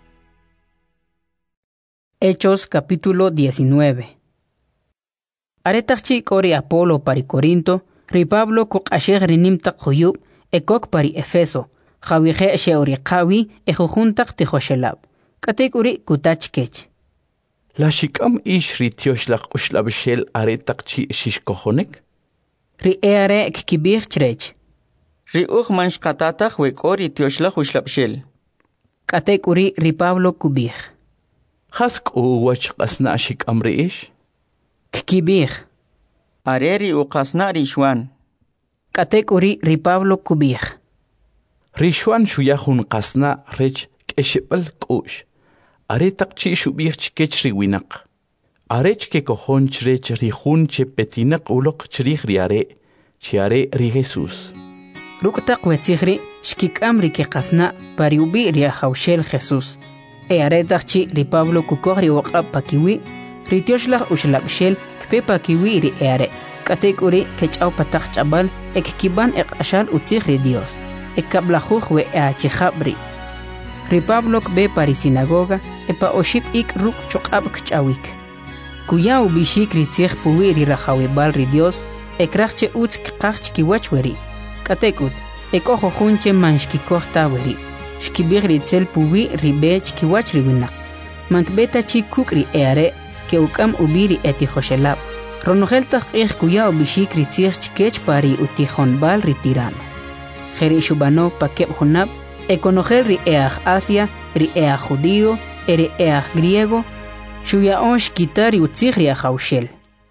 Hechos capítulo 19. Aretachchi kori Apolo pari Corinto, ri Pablo kuk asheg rinimtak huyub, ekok pari Efeso, jawihe sheorikawi ejujuntak tihoshelab. Katek uri kutach kech. La shikam ish ri tioshlach ushlabshel aretachchi shishkohonek? Ri eare kikibir chrech. Ri manch katatach wekori tioshlach ushlabshel. Katek uri ri Pablo kubir. Hask uwach qasna shikam ri ish? Kikibir. Areri uqasna ri shwan. Katek uri ri Pablo kubir. Rishwan shuyahun qasna rech keshibal kush. Aretachchi shubir chkech ri winak. Arech ke kohon chrech ri hun che petinak ulok chrich ri are. Chiare ri Jesús. Ruktak wetzigri shkikam ri ke qasna pari ubi ri Jaushel Jesús. Aretachchi ri Pablo kukogri waqab pakiwi, ri tioshlach ushlabshel kpe pakiwi ri eare. Katek uri kechau patach chabal ek kiban ek ashal utzig ri Dios. Ek kablajuj we eachijabri. Ri Pablo kbe pari sinagoga epa oship ik ruk chokab kchawik. Kuya ubishik ri tzig puwi ri rajawibal ri Dios ekrachche utz kqachch kiwach weri. Katekut ek ojo junche manshkikoj taweri. Shkibir ri tzel puwi ri bech kiwach ri winak. Mankbeta chi kuk ri eare ke ukam ubiri Etihoshelab. Ronogel taqih kuya ubishik ri tzig chkech pari utihonbal ri tirano. Jeri shubano pakeb hunab ekonogel ri eaj Asia, ri eaj judío, ri eaj griego, shuya onsh kitari utzig ri Jaushel.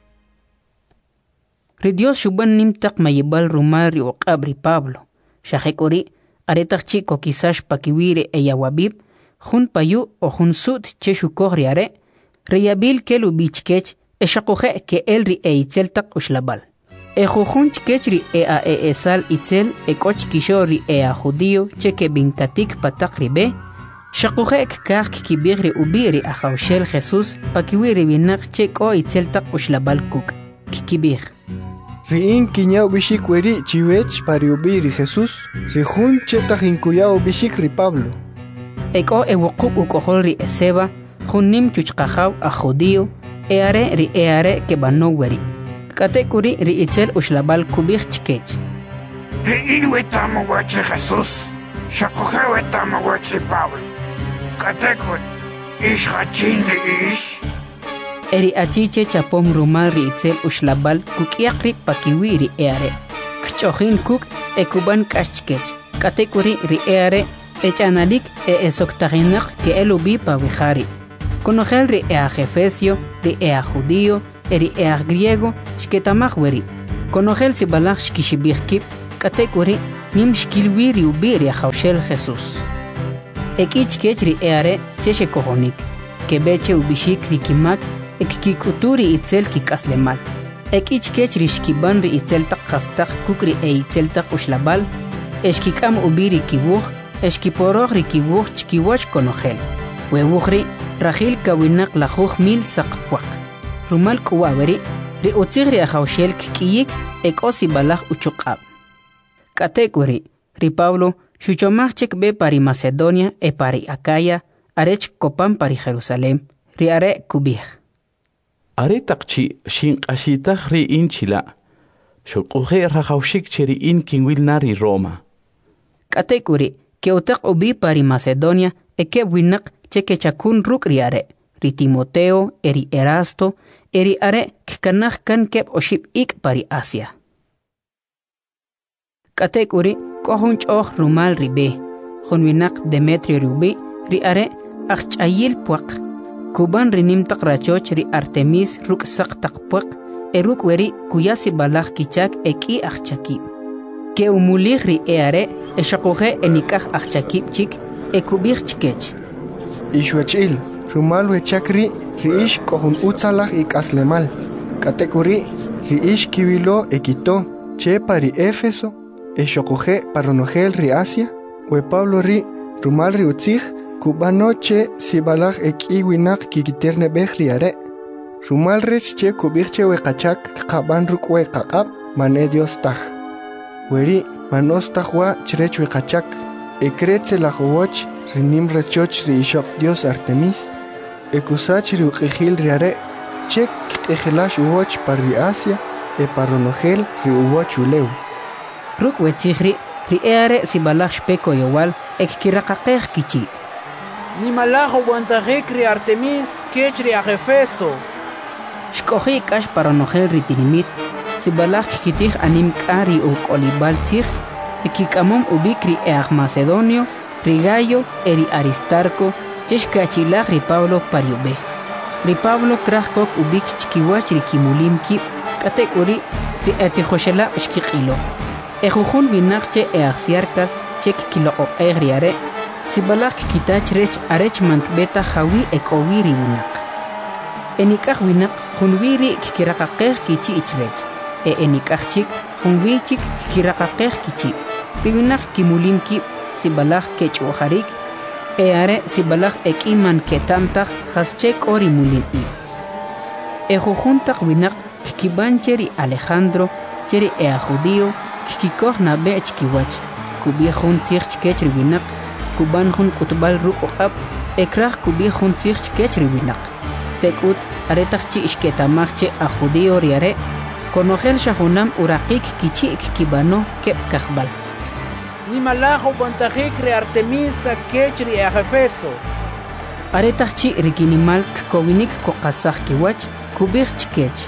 Ri Dios shuban nimtak mayibal rumal ri uqab ri Pablo. Shahek uri aretachchi kokisash pakiwire eyawabib, jun payu o jun sut che shukoj ri are, ri yabil kelu bichkech eshakoje ke el ri eitzel tak ushlabal. Ejujun chkech ri ea esal itzel ekoch kisho ri ea judío cheke binkatik patak ri be, shakoje kikaj kikibir ri ubi ri Jaushel Jesús pakiwire binak cheko itzel tak ushlabal kuk. Kikibir. Riin kiñao bishik weri chiwech pariubi ri Jesús, rijun chetach inkuyao bishik ri Pablo. Eko ewokuk ukohol ri Eseba, junim chuchkajaw a judío, eare ri eare ke bano weri. Katekuri ri itzel ushlabal kubich chkech. Riin wetamo wachi Jesús, shakoje wetamo wachi Pablo. Katekur, ish hachin ri ish. Eri achiche chapom rumal ri itzel ushlabal kukiakri pakiwi ri eare. Kchojin kuk ekuban kashchkech. Katekuri ri eare echanalik esoktaginak ke elubi pawihari. Conogel ri ea Efesio, ri ea judío, eri eag griego shketamach weri. Konogel si balach shkishibirkip katekuri nim shkilwiri ubiri a Jaushel Jesús. Ekich kechri eare cheshe kohonik. Kebeche ubishik rikimak ekkikuturi itzel kikaslemal. Ekich kechri shkibanri itzel tak khastak kukri e itzel tak ushlabal. Eshkikam ubiri kibuch, eshkiporog rikibuch chkiwach konogel. Webuchri rajil kawinak lajuj mil sakpuak. Rumal kuwaweri ri utzigri a Jaushel kikiyik ekosi balaj uchukab. Katekuri ri Pablo shuchomachek be pari Macedonia e pari Acaya arech kopan pari Jerusalem ri are kubih. Are takchi shinqashitaq ri inchila. Shuquhe rajaushik cheri in kinwilnari Roma. Katekuri ke utak ubi pari Macedonia e ke winak cheke chakun ruk ri are ri Timoteo eri Erasto eri are kkanach kan kep oship ik pari Asia. Katekuri kohunch rumal ribe khunwinak Demetrio rubi ri are achayil puak kuban rinim tak rachoch ri Artemis ruk sak tak puak eruk weri kuyasi balak kichak eki achaki ke umulig ri are eshakoge enikach achaki chik ekubich chikech Ishwachil rumal wechakri riish kohun utsalach ik aslemal katekuri riish kiwilo ekito che pari Éfeso Eshokoje paronogel ri Asia, we Pablo ri rumal ri utzig, kubano che sibalach eki winak kikiterne bech ri are. Rumal rech che kubirche we kachak kaban rukwe kakab mane Dios taj. Weri manos tajwa chrech we kachak, ekretze la jowoch rinim rechoch ri ishok Dios Artemis, ekusach ri ukijil ri are, chek ejelash uwoch par ri Asia, e paronogel ri uwoch uleu. Ruk wetzigri ri eare si balach shpeko yowal ek kirakakech kichi. Ni malajo guantajek ri Artemis kech ri a Efeso. Shkoji kash paranogel ri tinimit si balach kitich anim kari u kolibal tzig ekikamom ubikri eag Macedonio ri Gallo eri Aristarco chesh kachilach ri Pablo pariube. Ri Pablo krachkok ubik chkiwach ri kimulim kip katekuri ri etijoshela shkikilo. Ejujun vinakche eaxiarcas chek kilo o egriare sibalak kitach rech arech mankbeta jawi ekowiri winak. Enikach winak junwiri kikirakakech kichi ichrech. Enikach chik junwichik kikirakakech kichi. Riwinak kimulim kip sibalak kechuharik. Eare sibalak ekiman ketamtak haschek ori mulin i. Ejujuntak winak kikibancheri Alejandro cheri ea judío kikikoh na be chkiwach kubiejun tzich kech riwinak kuban jun kutbal ruqab ekrach kubiejun tzich kech riwinak tekut aretach chi ishketamach che a judío riare konogel shahunam uraqik kichi kibano kep kahbal ni malajo guantajek ri Artemis kech ri a Efeso aretach chi rikinimal kowinik koqasach kiwach kubich chkech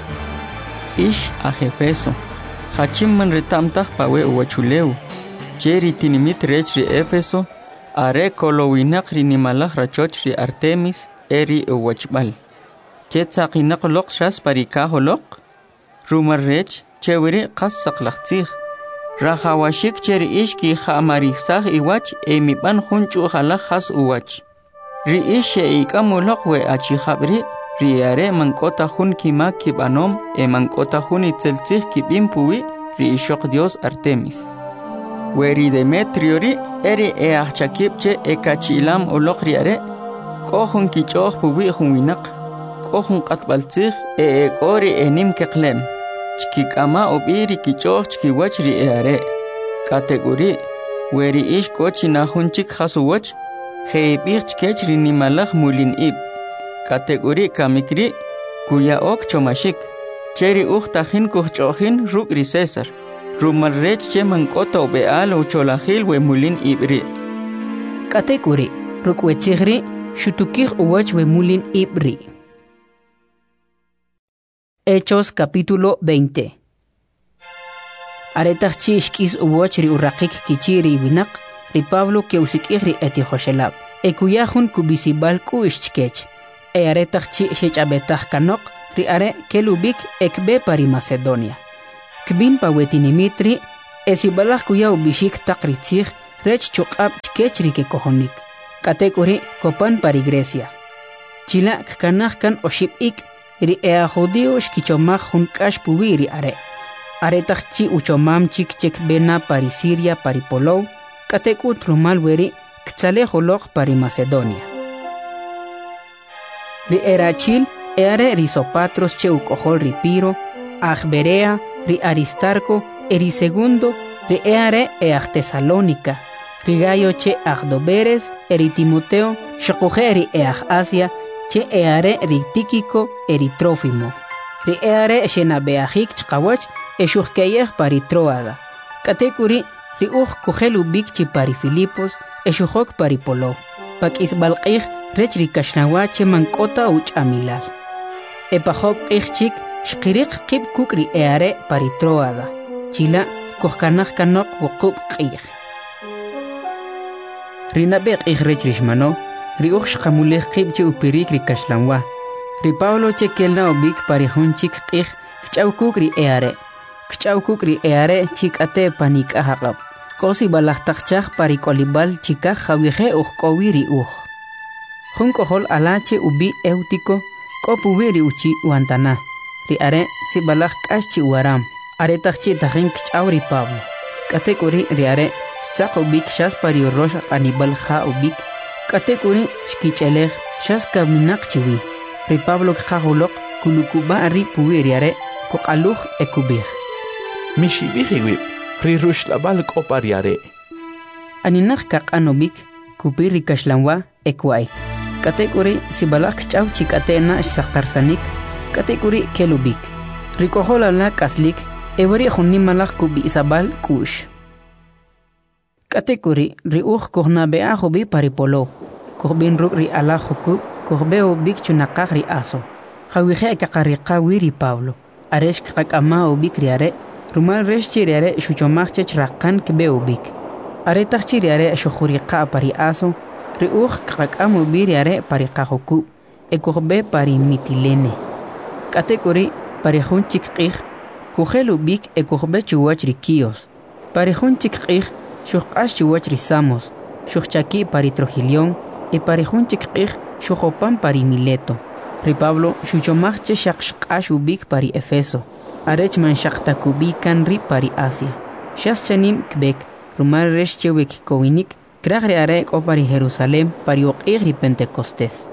ish a Efeso Hachimman retamtach pawe uwachuleu. Cheri tinimit rech ri Éfeso, are kolowinak ri nimalach rachoch ri Artemis, eri uwachbal. Chetzaqinak lok shas parikaho lok. Rumar rech, chewiri qas saqlaqtzig. Rajawashik cheri ishki ha'amarisaj iwach, emipan junchu halach has uwach. Ri ish ikamu lok we achijabri, Riare mankota jun kimak kibanom mankota jun itzeltzig kibim puwi ri ishok Dios Artemis. Weri Demetrio ri eri achakipche kachilam olok riare kohun kichoh puwi jun winak kohun qatbaltzig kori enim keqlem chkikama obiri kichoh chkiwach ri are kategori weri ish kochina junchik hasuwach Heibich chkech ri nimalach mulin ib Kategori kamikri kuya ok chomashik cheri uchtajin kuchojin rukri César rumarrech che mankoto beal ucholajil we mulin ibri Kategori rukwechigri shutukij uwach we mulin ibri Hechos capítulo 20 Aretach chi ishkis uwach ri uraqik kichiri binak ri Pablo ke usikiri etihoshelab ekuyajun kubisibal kuishchkech Earetach chi shechabetach kanok ri are kelubik ekbe pari Macedonia. Kbin pa wetinimit ri esibalak kuyaw bishik takritzig rech chukab chkechri ke kohonik. Katekuri kopan pari Grecia. Chila kkanah kan oshipik ri ea judio shkichomag junkash puwi ri are. Aretach chi uchomam chik chek bena pari Siria pari Polou. Katekut rumal weri ktsale holok pari Macedonia. Ri erachil eare ri Sopatros che ukohol ri Piro, Berea, ri Aristarco, eri segundo, ri eare Tesalónica, ri Gayo che Doberes, eri Timoteo, shokoje ri Asia, che eare ri Tíquico, eri Trófimo, ri eare shenabeahik chkawach, eshuhkeyeh pari Troada, katekuri ri kohelu bikchi pari Filipos, eshuhok pari Polo, pak isbalqih rech ri kashnawache mankota uch amilal. Epahok ichchik shkirik kib kukri eare pari Troada, chila kohkanach kanok wukub qih. Rinabek rech rishmano, ri shkamulech kib che upirik ri kashlanwa, ri Pablo che kelna obik pari hunchik qih kchaw kukri eare, kchaw kukri eare chik ate panik ahaqab, kosi balachtakchak pari kolibal chika jawihe kowiri Junko hol alache ubi eutico, kopuwiri uchi wantana. Ri are si balak kashi waram. Are tachi tahin kchauri Pablo. Katekuri ri are stak ubik shas pari rosh anibal ha ubik. Katekuri shkichelech shas kaminak chiwi. Ri Pablo khahulok kulukuba ri puwiri are kokaluch ekubir. Mishibihiwib ri rush labal kopari are. Aninak kak anobik kupiri kashlanwa ekwai. Katekuri si balak chaw chikatena shaktarsanik, katekuri kelubik. Rikohola la kaslik, everi malak kubi isabal kush. Katekuri riuch kohna beahobi paripolo, kohbin ruk ri ala hukub, kohbeo bik chunakak ri aso. Hawihe kakarika wiri Pablo, aresh kakama ubik riare, rumal resh chiriare shuchomach chrakan kebeo bik. Aretach chiriare shukhurika pari aso, Riuch kakamo biriare pari kahoku, ekorbe pari Mitilene. Katekuri pari hunchik qih, kuhelu bik ekorbe chuwach rikios. Pari hunchik qih, shukash chuwach risamos, shukchaki pari Trogilion, e pari hunchik qih, shukopan pari Mileto. Ri Pablo shuchomachche shakshkash ubik pari Efeso, arechman shaktakubikan ri pari Asia. Shaschanim kbek, rumal resh chewek kowinik, Kragri arek o pari Jerusalem pari oqigri Pentecostés.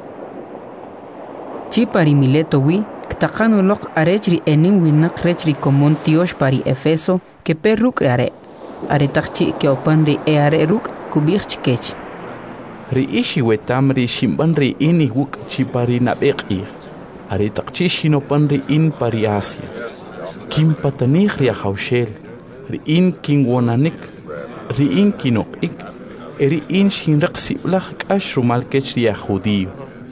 Chi pari Mileto wi, ktakanu lok arechri enim winak rechri komon tiosh pari Efeso, ke perruk are. Aretakchi ke opanri are ruk kubich chikech. Ri ishi wetam ri shimban ri ini wuk chi pari nabekir. Aretakchi shinopan ri in pari Asia. Kim patanich ri ahaushel. Ri in king wonanik. Ri in kinok ik. Eri in shinrak siblach kashru malkech ria judio.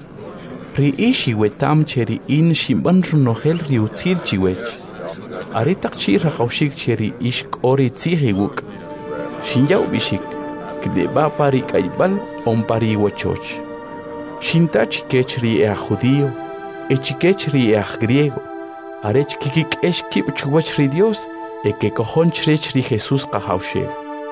Ri ishi wetam cheri in shimban runohel riutzil chiwech. Aretak chi rakaushik cheri ish kori tzihiguk. Shinyau bishik, kdeba pari kaibal on pari wachoch. Shintach kech ri judio, echikech ri griego. Arech kikik esh kip chuwach ri Dios, que cojon chrech ri Jesus kahaushel.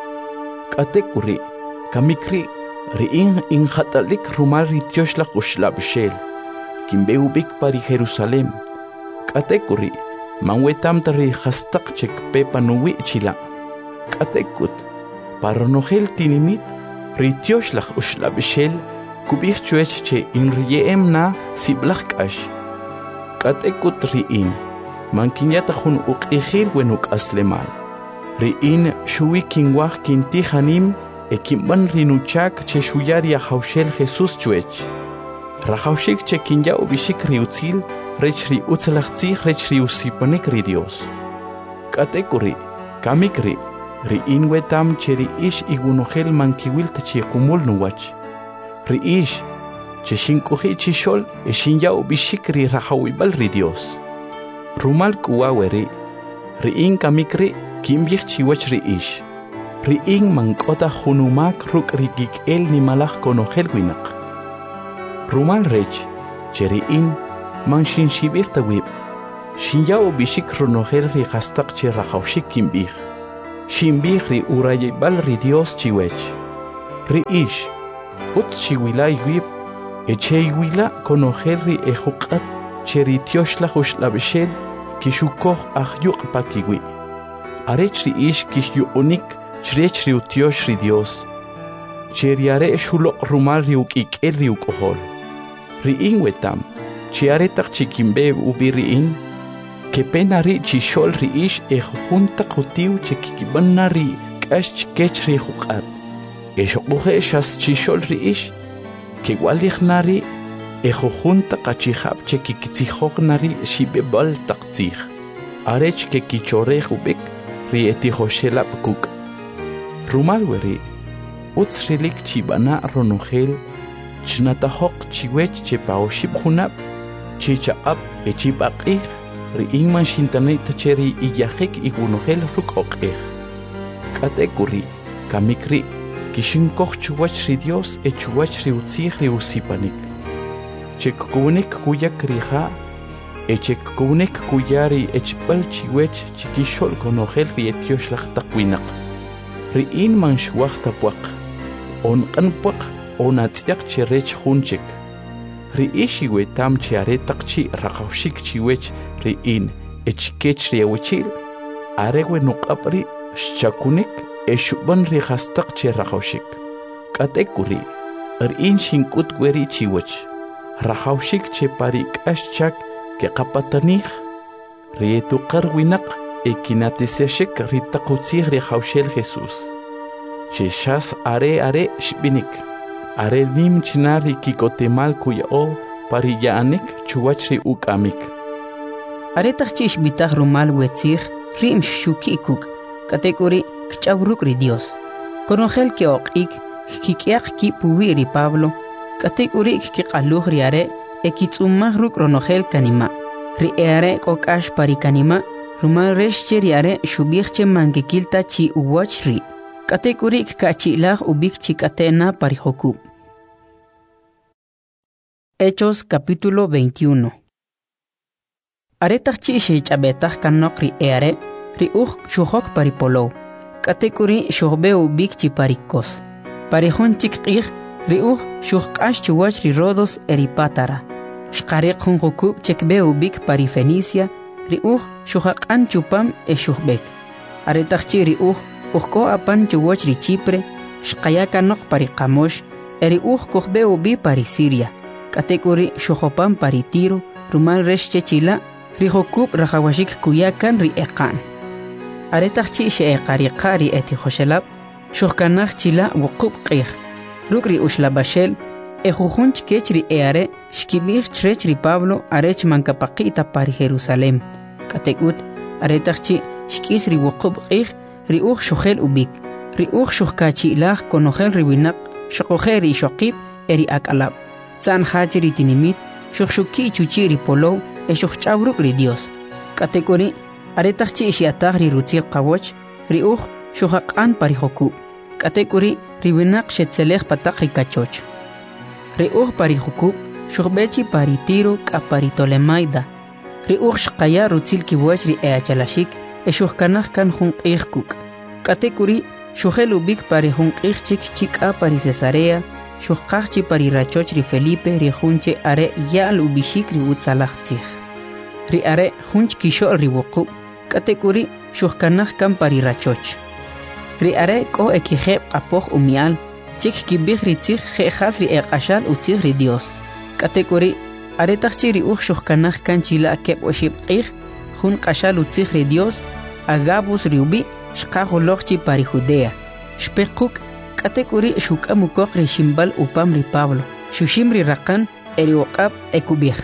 Katekuri. Kamikri riin in hatalik rumal ritiosh la kushlabshel. Kimbeu bik pari Jerusalem. Katekuri manwetam tari hastak chek pepa nuwi chila. Katekut paronohel tinimit ritiosh la kushlabshel kubich chuech che in riem na siblak ash. Katekut riin mankinyata hun uqihir wenuk aslemal. Riin shuwi kingwah kintihanim Ekimban rinuchak che shuyari ahaushel Jesus chuech. Rahaushik che kinya ubishik riutzil, rech ri utzalachtzich rech ri usipanik ri Dios. Katekuri, kamikri, ri inwetam che ri ish igunohel mankiwil techi kumul nuwach. Ri ish, che shinkuhi chishol, e shinya ubishik ri rahawibal ri Dios. Rumal kuwaweri, ri in kamikri, kimbich chiwach ri ish. Riing mangkota hunumak ruk rigik el ni malach konohel winak. Rumal rech, cheriin, man shin shibir tawib shin yao bishik ronogel ri gastak che rajawshik kimbir shin bir ri urayibal ri Dios chiwech ri ish ut chiwilay wib echeiwila konogel ri ejuqat che ri tioshla jushlabshel kishukoh ahyuq pakiwi arech ri ish kishyuonik chrech ri utiosh ri Dios cheriare shulo rumal ri ukikel ri ukohol ri inwetam chiaretak chikimbe ubiriin que pena ri chishol ri ish junta kutiu chikibanna ri kash chikech ri juqat eshoquje shas chishol ri ish que walighnari junta qachihab chikitsijognari shibebal taqtij arech que kichore ubik ri etijoshelap kuk rumal weri utsrilik chibana ronogel chnatahoq chiwech chepaoshib junab chichaqab echibaqih ri ingman shintanay tacheri iyahik igunogel rukoqih katekuri kamikri kishinkoh chuwach ri Dios echuwach ri utzih ri usipanik chekkunik kuyak riha echekkunik kuyari echbal chiwech chikishol konogel ri etioshlah taqwinaq ri inman shwaq tapwaq onqanpaq onatsiaq cherech junchik ri ishi wetam chiaretaq chi raqawshik chiwech ri in echkech ri awichil arewe nuqapri shakunik eshuban ri hastaq che raqawshik katekuri in shinkut gweri chiwech raqawshik che pari k'ashchak ke qapatanij ri etuqar winaq ekinatiseshik ri taqutzij ri hawshel Jesus shishas are shbinik are nim chinari kikotemal kuyao pari yaanik chuwach ri ukamik are tachchish bitag rumal wetzij rim shukikuk katekuri kchabruk ri Dios konogel ke oqik kikiaq ki puwi ri Pablo katekuri kiqaluj ri are ekitsumaj ruk ronogel kanima ri are kokash pari kanima rumal reshche ri are shubijche mankikilta chi uwach ri katekuri kachilaj ubik chikatena pari hokub. Hechos capítulo 21. Aretach chi chabetach kanok ri eare ri shuhok pari polo katekuri shuhbe ubik chi parikos parihon chikqih ri shuhqash chuwach ri Rodos eripatara shqariq hun hokub chekbe ubik pari Fenicia ri shuhaqan chupam shuhbek aretach chi ri Uko apan chuwach ri Chipre, shqayaka nok pari Qamosh, eri kohbe ubi pari Siria, katekuri shuhopan pari Tiro, rumal reshche chila, ri hokub rajawashik kuyakan ri eqan. Aretachchi she eqariqa ri eti hoshelab, shuhkanaj chila wukub qih, ruk ri ushlabashel, ejujunch kech ri eare, shkibich chrech ri Pablo arech mankapaqita pari Jerusalem, katekut, aretachchi shkis ri wukub qih, ri shuhel ubik, ri shuhkachi ilah konogel riwinak, shokoher ri shokib eri akalab. Zan haji ri tinimit, shukshuki chuchi ri polo, shuhchabruk ri Dios. Katekuri, aretachchi ishiatag ri rutzil qawoch, ri shuhaqan pari hokub. Katekuri, riwinak shetzelech patak ri kachoch. Ri pari hokub, shuhbechi pari Tiro ka pari Tolemaida. Ri shqaya rutzil kiwoch ri eachalashik, shuhkanaj kan junqih kuk. Katekuri, shuhel ubik pari junqih chik pari Cesarea, shuhqajchi pari rachoch ri Felipe ri junche are yal ubishik ri utzalajtzij. Ri are junch kishol ri wukub, katekuri shuhkanaj kan pari rachoch. Ri are ko ekijeb qapoj umial, chik kibij ri tzij jejas ri eqashal utzij ri Dios. Katekuri, are tachchi ri shuhkanaj kan chila keb oshib qij, jun qashal utzij ri Dios, Agabus riubi shqajoloqchi pari Judea. Shpekuk katekuri shukamukok ri shimbal upam ri Pablo. Shushim ri raqan eri oqab ekubij.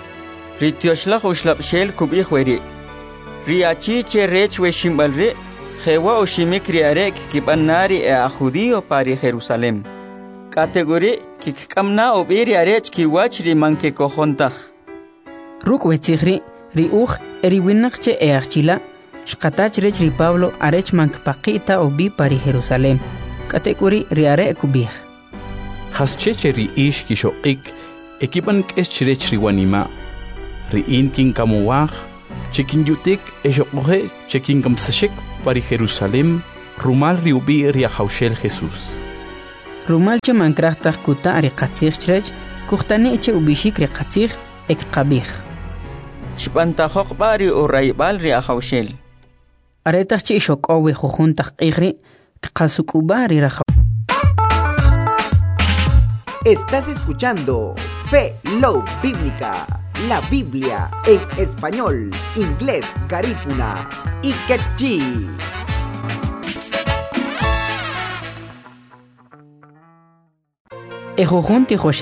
Ri tioshlaq ushlabshel kubij weri. Ri achi che rech we shimbal ri, jewa oshimik ri arek kibanari a judío pari Jerusalem. Kategori kikkamna obiri arech kiwach ri manke kojontaj. Ruk wetzigri ri eri winaqche eachila. Shqatach rech ri Pablo arech mankpaqita obi pari Jerusalem. Katekuri ri are ekubij. Hascheche ri ish kishoqik ekiban kesh rech ri wanima. ri'in kinkamuwaj, chikin yutik exoqoje chikin kamsashik pari Jerusalem, rumal riubi riajaushel Jesús. Rumal che mankrahtaj kuta riqatzij chrech, kuhtani che ubishik riqatzij ek qabij. Chpantajoq bari o raibal riajaushel. Aretaj che xoqowe jujuntaj qijri, qasukuba rirajau. Estás escuchando Fe Love Bíblica, la Biblia en español, inglés, garífuna y quechí. Ejojunti